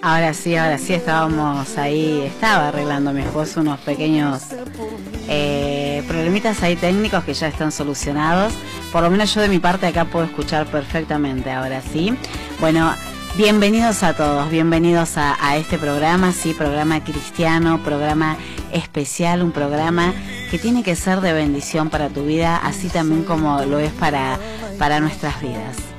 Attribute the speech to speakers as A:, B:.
A: Ahora sí, estábamos ahí, estaba arreglando mi esposo unos pequeños problemitas ahí técnicos que ya están solucionados. Por lo menos yo de mi parte acá puedo escuchar perfectamente, ahora sí. Bueno, bienvenidos a todos, bienvenidos a este programa, sí, programa cristiano, programa especial, un programa que tiene que ser de bendición para tu vida, así también como lo es para nuestras vidas.